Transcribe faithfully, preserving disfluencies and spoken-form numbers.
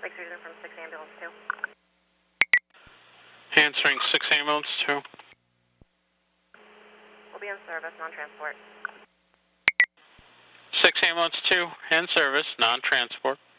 Lake Susan from six Ambulance two. Answering six Ambulance two. We'll be in service, non-transport. six Ambulance two, in service, non-transport.